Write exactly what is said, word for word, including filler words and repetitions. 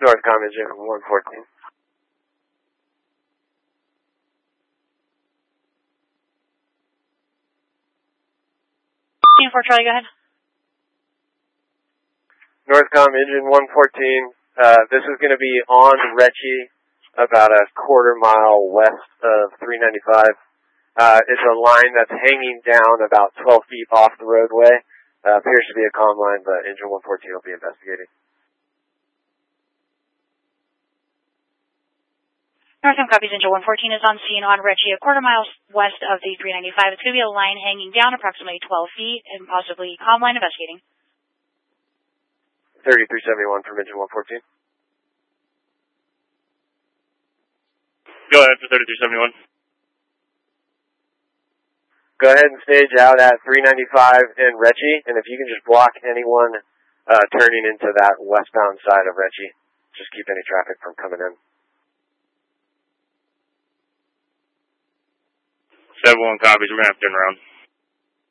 Northcom engine one fourteen. Team four Charlie, go ahead. Northcom engine one fourteen. Uh, this is going to be on Retchie, about a quarter mile west of three ninety-five. Uh, it's a line that's hanging down about twelve feet off the roadway. Uh, appears to be a comm line, but engine one fourteen will be investigating. Northcom copies. Engine one fourteen is on scene on Retchie, a quarter mile west of the three ninety-five. It's going to be a line hanging down approximately twelve feet and possibly comm line investigating. thirty-three seventy-one from engine one fourteen. Go ahead for thirty-three seventy-one. Go ahead and stage out at three ninety-five in Retchie, and if you can just block anyone uh, turning into that westbound side of Retchie, just keep any traffic from coming in. seven one copies, we're going to have to turn around.